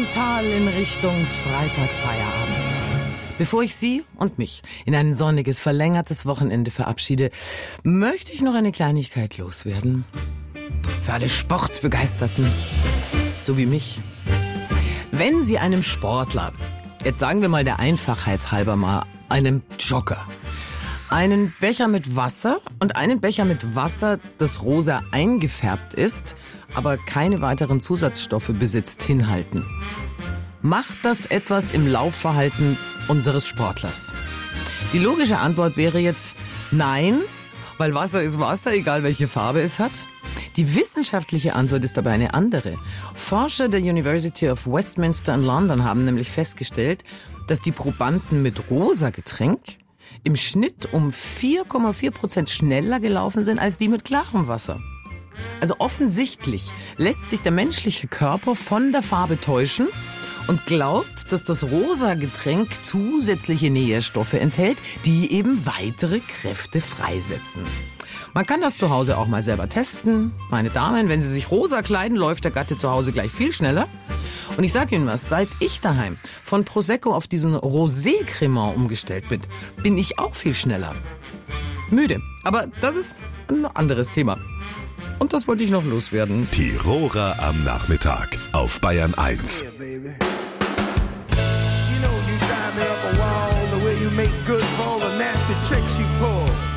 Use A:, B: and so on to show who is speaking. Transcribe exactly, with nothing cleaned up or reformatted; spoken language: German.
A: mental in Richtung Freitagfeierabend. Bevor ich Sie und mich in ein sonniges, verlängertes Wochenende verabschiede, möchte ich noch eine Kleinigkeit loswerden. Für alle Sportbegeisterten, so wie mich. Wenn Sie einem Sportler, jetzt sagen wir mal der Einfachheit halber mal, einem Jogger, einen Becher mit Wasser und einen Becher mit Wasser, das rosa eingefärbt ist, aber keine weiteren Zusatzstoffe besitzt, hinhalten. Macht das etwas im Laufverhalten unseres Sportlers? Die logische Antwort wäre jetzt nein, weil Wasser ist Wasser, egal welche Farbe es hat. Die wissenschaftliche Antwort ist aber eine andere. Forscher der University of Westminster in London haben nämlich festgestellt, dass die Probanden mit rosa Getränk im Schnitt um vier Komma vier Prozent schneller gelaufen sind als die mit klarem Wasser. Also offensichtlich lässt sich der menschliche Körper von der Farbe täuschen und glaubt, dass das rosa Getränk zusätzliche Nährstoffe enthält, die eben weitere Kräfte freisetzen. Man kann das zu Hause auch mal selber testen. Meine Damen, wenn Sie sich rosa kleiden, läuft der Gatte zu Hause gleich viel schneller. Und ich sage Ihnen was, seit ich daheim von Prosecco auf diesen Rosé-Cremant umgestellt bin, bin ich auch viel schneller. Müde, aber das ist ein anderes Thema. Und das wollte ich noch loswerden.
B: Tiroler am Nachmittag auf Bayern eins.